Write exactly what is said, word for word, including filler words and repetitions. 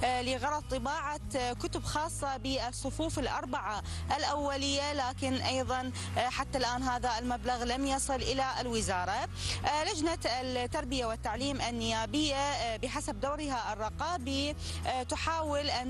لغرض طباعة كتب خاصة بالصفوف الأربعة الأولية، لكن أيضا حتى الآن هذا المبلغ لم يصل إلى الوزارة. لجنة التربية والتعليم النيابية بحسب دورها الرقابي تحاول أن